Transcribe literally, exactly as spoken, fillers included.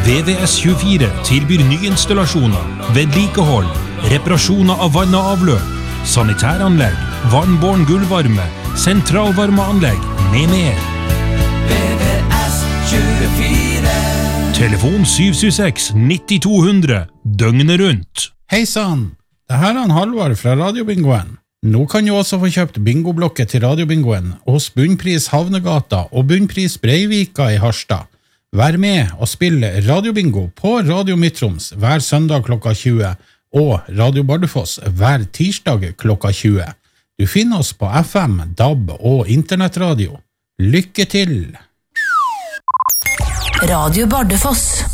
V V S tjuefire tilbyr nyinstallasjoner, vedlikehold, reparasjoner av vann og avløp, sanitæranlegg, vannbåren gulvvarme, sentralvarmeanlegg med mer. V V S tjuefire. Telefon syv syv seks nitti to hundre, døgnet rundt. Hei sann, det her er en Halvard fra Radiobingoen. Nå kan du også få kjøpt bingoblokket til Radiobingoen hos Bunnpris Havnegata og Bunnpris Breivika i Harstad. Vær med og spill Radiobingo på Radio Midtroms hver søndag klokka tjue og Radio Bardufoss hver tirsdag klokka tjue. Du finner oss på F M, D A B og internettradio. Lykke til! Radio Bardufoss.